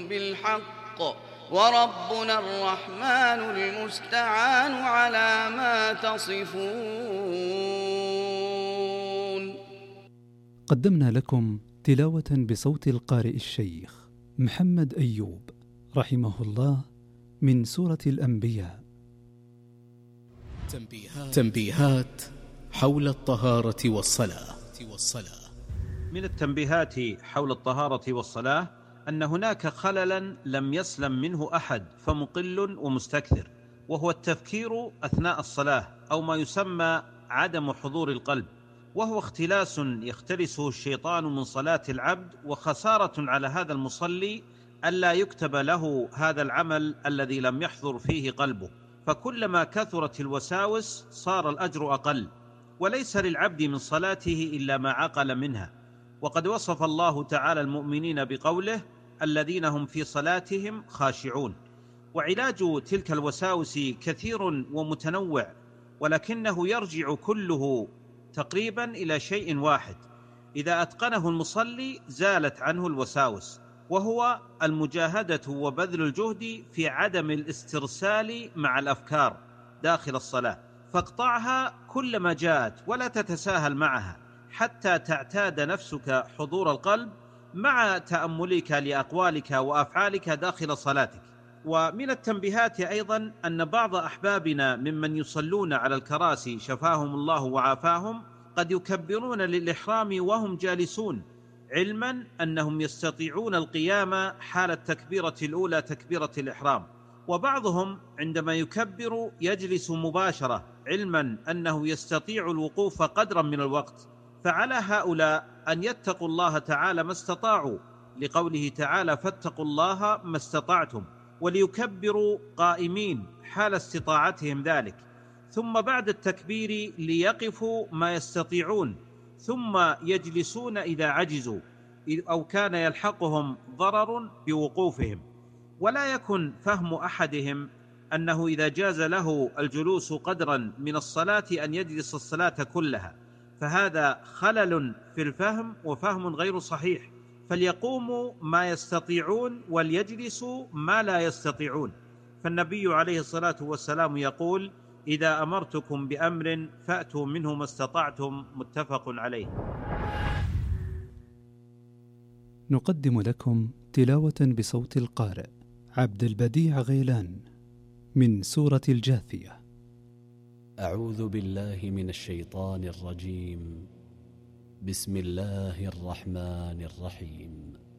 بالحق وربنا الرحمن المستعان على ما تصفون. قدمنا لكم تلاوة بصوت القارئ الشيخ محمد أيوب رحمه الله من سورة الأنبياء. تنبيهات حول الطهارة والصلاة. من التنبيهات حول الطهارة والصلاة أن هناك خللا لم يسلم منه أحد فمقل ومستكثر، وهو التفكير أثناء الصلاة، أو ما يسمى عدم حضور القلب، وهو اختلاس يختلسه الشيطان من صلاة العبد، وخسارة على هذا المصلي ألا يكتب له هذا العمل الذي لم يحضر فيه قلبه. فكلما كثرت الوساوس صار الأجر أقل، وليس للعبد من صلاته إلا ما عقل منها. وقد وصف الله تعالى المؤمنين بقوله: الذين هم في صلاتهم خاشعون. وعلاج تلك الوساوس كثير ومتنوع، ولكنه يرجع كله تقريبا إلى شيء واحد: إذا أتقنه المصلي زالت عنه الوساوس، وهو المجاهدة وبذل الجهد في عدم الاسترسال مع الأفكار داخل الصلاة، فاقطعها كلما جاءت ولا تتساهل معها حتى تعتاد نفسك حضور القلب مع تأملك لأقوالك وأفعالك داخل صلاتك. ومن التنبيهات أيضا أن بعض أحبابنا ممن يصلون على الكراسي شفاهم الله وعافاهم قد يكبرون للإحرام وهم جالسون، علما أنهم يستطيعون القيام حال التكبيرة الأولى تكبيرة الإحرام، وبعضهم عندما يكبر يجلس مباشرة، علما أنه يستطيع الوقوف قدرا من الوقت. فعلى هؤلاء أن يتقوا الله تعالى ما استطاعوا، لقوله تعالى: فاتقوا الله ما استطعتم، وليكبروا قائمين حال استطاعتهم ذلك، ثم بعد التكبير ليقفوا ما يستطيعون، ثم يجلسون إذا عجزوا أو كان يلحقهم ضرر بوقوفهم. ولا يكن فهم أحدهم أنه إذا جاز له الجلوس قدرا من الصلاة أن يجلس الصلاة كلها، فهذا خلل في الفهم وفهم غير صحيح. فليقوموا ما يستطيعون وليجلسوا ما لا يستطيعون. فالنبي عليه الصلاة والسلام يقول: إذا أمرتكم بأمر فأتوا منه ما استطعتم، متفق عليه. نقدم لكم تلاوة بصوت القارئ عبد البديع غيلان من سورة الجاثية. أعوذ بالله من الشيطان الرجيم. بسم الله الرحمن الرحيم.